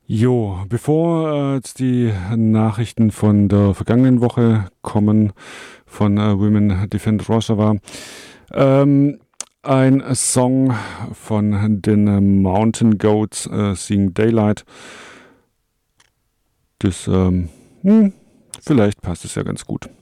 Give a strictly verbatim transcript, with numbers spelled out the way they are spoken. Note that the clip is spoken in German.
Jo, bevor äh, jetzt die Nachrichten von der vergangenen Woche kommen, von äh, Women Defend Rojava, ähm, ein Song von den äh, Mountain Goats, äh, Seeing Daylight. Das, ähm, hm, vielleicht passt es ja ganz gut.